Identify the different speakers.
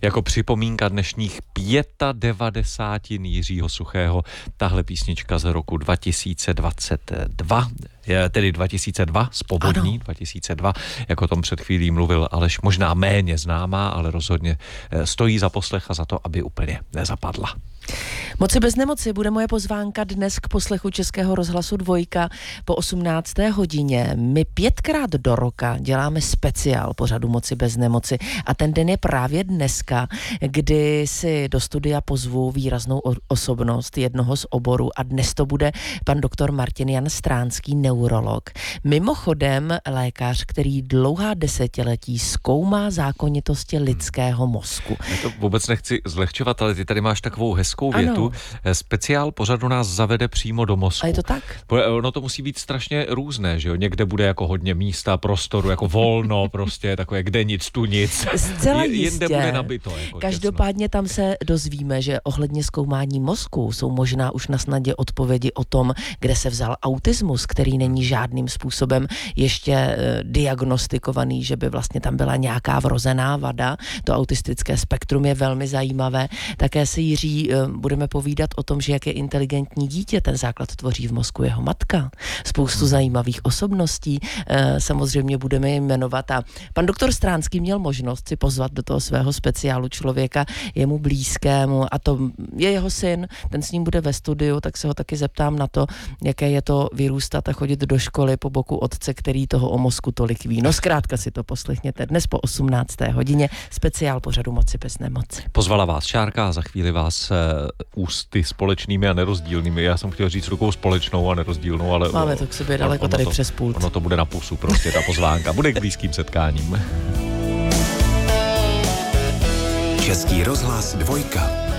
Speaker 1: Jako připomínka dnešních 95 Jiřího Suchého, tahle písnička z roku 2022, tedy 2002, z Povodní 2002, jak o tom před chvílí mluvil Aleš, možná méně známá, ale rozhodně stojí za poslech a za to, aby úplně nezapadla.
Speaker 2: Moci bez nemoci bude moje pozvánka dnes k poslechu Českého rozhlasu Dvojka po 18. hodině. My 5krát do roka děláme speciál pořadu Moci bez nemoci a ten den je právě dneska, kdy si do studia pozvu výraznou osobnost jednoho z oborů a dnes to bude pan doktor Martin Jan Stránský, neurolog. Mimochodem lékař, který dlouhá desetiletí zkoumá zákonitosti lidského mozku.
Speaker 1: Já to vůbec nechci zlehčovat, ale ty tady máš takovou hezkou větu.
Speaker 2: Ano.
Speaker 1: Speciál pořadu nás zavede přímo do mozku.
Speaker 2: A je to tak?
Speaker 1: Ono to musí být strašně různé, že jo? Někde bude jako hodně místa, prostoru, jako volno prostě, takové kde nic, tu nic.
Speaker 2: Zcela jistě.
Speaker 1: Jinde bude nabito. Jako
Speaker 2: každopádně tam se dozvíme, že ohledně zkoumání mozku jsou možná už na snadě odpovědi o tom, kde se vzal autismus, který není žádným způsobem ještě diagnostikovaný, že by vlastně tam byla nějaká vrozená vada. To autistické spektrum je velmi zajímavé. Také se Jiří budeme povídat o tom, že jak je inteligentní dítě, ten základ tvoří v mozku jeho matka. Spoustu zajímavých osobností samozřejmě budeme jmenovat a pan doktor Stránský měl možnost si pozvat do toho svého speciálu člověka jemu blízkému a to je jeho syn, ten s ním bude ve studiu, tak se ho taky zeptám na to, jaké je to vyrůstat a chodit do školy po boku otce, který toho o mozku tolik ví. No zkrátka si to poslechněte dnes po 18. hodině, speciál pořadu Moci bez nemoci.
Speaker 1: Pozvala vás Šárka a za chvíli vás ústy společnými a nerozdílnými. Já jsem chtěl říct rukou společnou a nerozdílnou, ale
Speaker 2: máme to k sobě daleko tady přes pult.
Speaker 1: Ono to bude na pusu prostě, ta pozvánka. Bude k blízkým setkáním.
Speaker 3: Český rozhlas Dvojka.